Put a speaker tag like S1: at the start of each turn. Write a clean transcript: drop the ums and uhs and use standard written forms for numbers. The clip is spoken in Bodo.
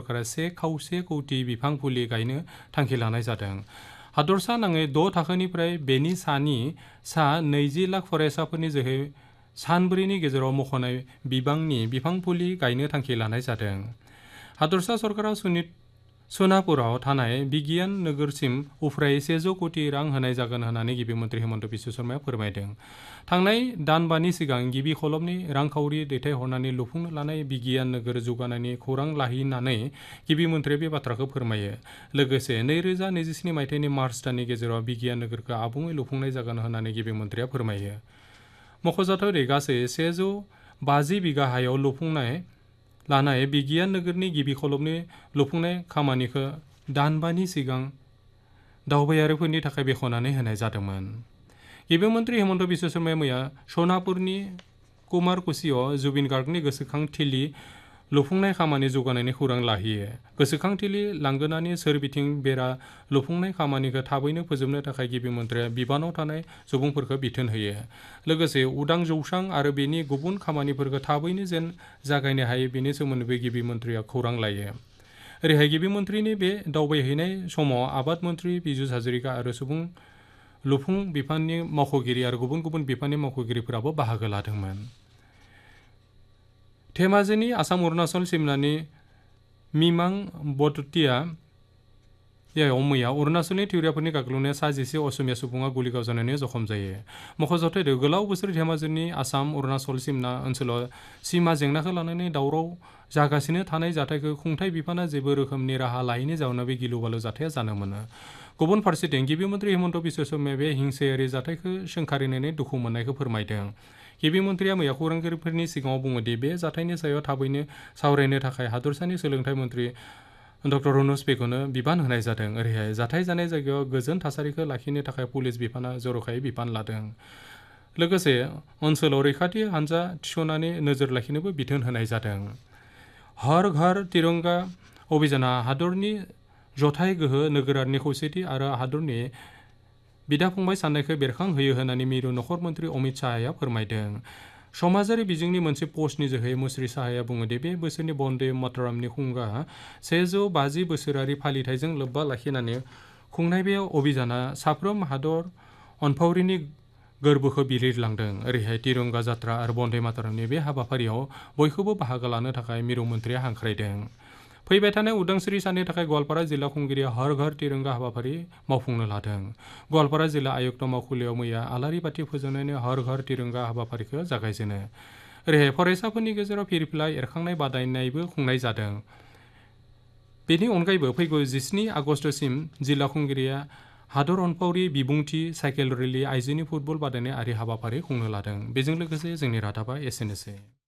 S1: सरकारा 1.25 कौटि बिफां फुलि गायनो थांखि लानाय जादों। हादरसा नाङै 6 थाखोनिफ्राय बेनि सानि सा 20 लाख फरायसाफोरनि जोहै सानब्रैनि गेजेराव मख'नाय बिबांनि बिफां फुलि गायनो थांखि लानाय जादों। हादरसा सरकारा सोनापुराव थानाय बिगियान नोगोरसिम उफ्रायै 100 कौटि रां होनाय जागोन होननानै गिबि मन्थ्रि हेमन्त बिश्व शर्माया फोरमायदों। थांनाय दानबानि सिगां गिबि खलबनि रांखावरि दैथायहरनानै लुफुंनो लानाय बिगियान नोगोर जौगानायनि खौरां लाहैनानै गिबि मन्थ्रिया बे बाथ्राखौ फोरमायो। लोगोसे 2027 मायथाइनि मार्च दाननि गेजेराव बिगियान नोगोरखौ आबुङै लुफुंनाय जागोन होननानै गिबि मन्थ्रिया फोरमायो। मख'जाथावै गासै 150 बिगा हायाव लुफुंनाय लानाय बिगियान नोगोरनि गिबि खलबनि लुफुंनाय खामानिखौ दानबानि सिगां दावबायारिफोरनि थाखाय बेखेवनानै होनाय जादोंमोन। गिबि मन्थ्रि हेमन्त बिश्व शर्माया मैया सनापुरनि कुमारकुसियाव जुबिन गार्गनि गोसोखांथिलि लुफुंनाय खामानि जौगानायनि खौरां लाहैयो। गोसोखांथिलि लांगोनानि सोरबिथिं बेरा लुफुंनाय खामानिखौ थाबैनो फोजोबनो थाखाय गिबि मन्थ्रिया बिबानाव थानाय सुबुंफोरखौ बिथोन होयो। लोगोसे उदां जौसां आरो बेनि गुबुन खामानिफोरखौ थाबैनो जेन जागायनो हायो बेनि सोमोन्दैबो गिबि मन्थ्रिया खौरां लायो। ओरैहाय गिबि मन्थ्रिनि बे दावबायहैनाय समाव आबाद मन्थ्रि पीयूष हाजरिका आरो सुबुं लुफुं बिफाननि मावख'गिरि आरो गुबुन गुबुन बिफाननि मावख'गिरिफोराबो बाहागो लादोंमोन। धेमाजिनि आसाम अरुणाचल सिमनानि मिमां बटटिया मैया अरुणाचलनि थिउरियाफोरनि गाग्लोबनायाव 11 असमिया सुबुङा गुलि गावजानानै जखम जायो। मख'जाथाव गोलाव बोसोर धेमाजिनि आसाम अरुणाचल सिमना ओनसोलाव सीमा जेंनाखौ लानानै दावराव जागासिनो थानाय जाथायखौ खुंथाय बिफाना जेबो रोखोमनि राहा लायैनि जाउनाव बे गिलु बालु जाथाया जानो मोनो। गुबुन फारसेथिं गिबि मन्थ्रि हेमन्त बिश्व शर्माया बे हिंसायारि जाथायखौ सोंखारिनानै दुखु मोननायखौ फोरमायदों। गिबि मन्थ्रिया मैया खौरांगिरिफोरनि सिगाङाव बुङोदि बे जाथायनि सायाव थाबैनो सावरायनो थाखाय हादरसानि सोलोंथाइ मन्थ्रि डक्टर रनज पेगुनो बिबान होनाय जादों। ओरैहाय जाथाय जानाय जायगायाव गोजोन थासारिखौ लाखिनो थाखाय पुलिस बिफाना जर'खायै बिबान लादों। लोगोसे ओनसोलाव रैखाथि हानजा थिसननानै नोजोर लाखिनोबो बिथोन होनाय जादों। हर घर तिरंगा अभियाना हादरनि जथाय गोहो, नोगोरारिनि खौसेथि आरो हादरनि बिदा-फंबाय साननायखौ बेरखांहोयो होननानै मिरु नखर मन्थ्रि अमित शाहया फोरमायदों। समाजारि बिजोंनि मोनसे पस्टनि जोहै मुश्री शाहया बुङोदि बे बोसोरनि बन्दे मातरमनि खुंगा 150 बोसोरारि फालिथायजों लोब्बा लाखिनानै खुंनाय बे अभियाना साफ्रोम हादर अनफावरिनि गोरबोखौ बिलिरलांदों। ओरैहाय तिरंगा जात्रा आरो बन्दे मातरमनि बे हाबाफारियाव बयखौबो बाहागो लानो थाखाय मिरु मन्थ्रिया हांख्रायदों। फैबाय उदांस्रि साननि थाखाय गवालपारा जिल्ला खुंगिरिया हर घर तिरंगा हाबाफारि मावफुंनो लादों। गवालपारा जिल्ला आयुक्त मावखुलियाव मैया आलारि बाथि फोजोंनानै हर घर तिरंगा हाबाफारिखौ जागायजेनो। ओरैहाय फरायसाफोरनि गेजेराव फिरफिला एरखांनाय बादायनायबो खुंनाय जादों। बेनि अनगायैबो फैगौ 17 आगस्तसिम जिल्ला खुंगिरिया हादर अनफावरि बिबुंथि, साइकेल रेली, आइजोनि फुटबल बादायनाय आरि हाबाफारि खुंनो लादों। बेजों लोगोसे जोंनि रादाबा एसेनोसै।